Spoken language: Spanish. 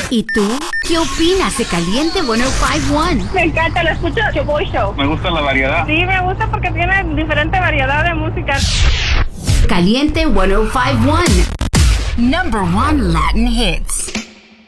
¿Y tú? ¿Qué opinas de Caliente 105.1? Me encanta, lo escucho Show Show. Me gusta la variedad. Sí, me gusta porque tiene diferente variedad de música. Caliente 105.1. Number 1 Latin hits.